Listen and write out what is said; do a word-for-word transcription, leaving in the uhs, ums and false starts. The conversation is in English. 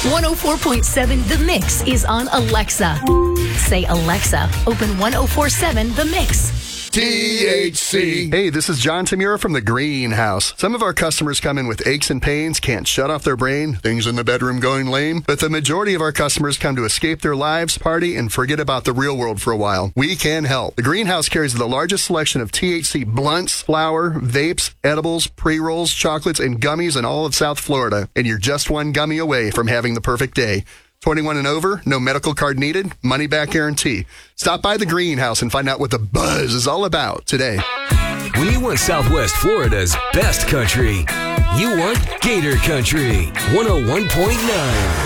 one oh four point seven The Mix is on Alexa. Say, Alexa, open one oh four point seven The Mix. T H C. Hey, this is John Tamura from the Greenhouse. Some of our customers come in with aches and pains, can't shut off their brain, things in the bedroom going lame, but the majority of our customers come to escape their lives, party, and forget about the real world for a while. We can help. The Greenhouse carries the largest selection of T H C blunts, flour, vapes, edibles, pre-rolls, chocolates, and gummies in all of South Florida, and you're just one gummy away from having the perfect day. twenty-one and over, no medical card needed, money back guarantee. Stop by the Greenhouse and find out what the buzz is all about today. When you want Southwest Florida's best country, you want Gator Country one oh one point nine.